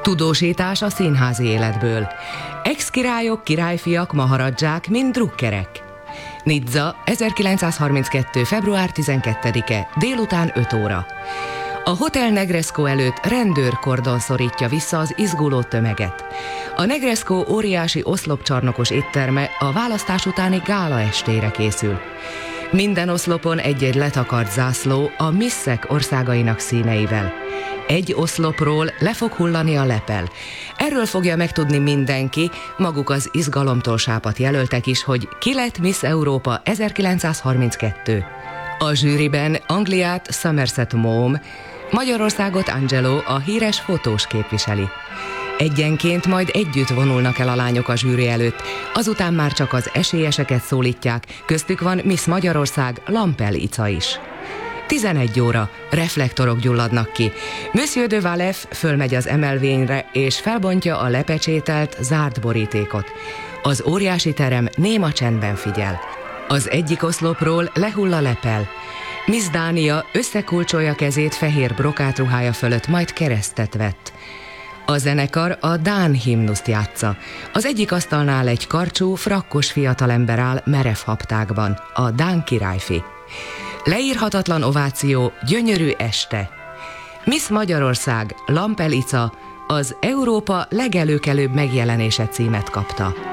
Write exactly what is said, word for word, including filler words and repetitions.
Tudósítás a színházi életből. Ex-királyok, királyfiak, maharadzsák, mind drukkerek. Nizza, ezerkilencszázharminckettő. február tizenkettedike, délután öt óra. A Hotel Negresco előtt rendőrkordon szorítja vissza az izguló tömeget. A Negresco óriási oszlopcsarnokos étterme a választás utáni gála estére készül. Minden oszlopon egy-egy letakart zászló a misszek országainak színeivel. Egy oszlopról le fog hullani a lepel. Erről fogja megtudni mindenki, maguk az izgalomtól sápadt jelöltek is, hogy ki lett Miss Európa ezerkilencszázharminckettő. A zsűriben Angliát Somerset Maugham, Magyarországot Angelo, a híres fotós képviseli. Egyenként majd együtt vonulnak el a lányok a zsűri előtt, azután már csak az esélyeseket szólítják, köztük van Miss Magyarország, Lampel Ica is. tizenegy óra, reflektorok gyulladnak ki. Monsieur de Valef fölmegy az emelvényre és felbontja a lepecsételt, zárt borítékot. Az óriási terem néma csendben figyel. Az egyik oszlopról lehull a lepel. Miss Dánia összekulcsolja kezét fehér brokátruhája fölött, majd keresztet vett. A zenekar a dán himnuszt játsza. Az egyik asztalnál egy karcsú, frakkos fiatalember áll merev haptákban, a dán királyfi. Leírhatatlan ováció, gyönyörű este. Miss Magyarország, Lampel Ica az Európa legelőkelőbb megjelenése címet kapta.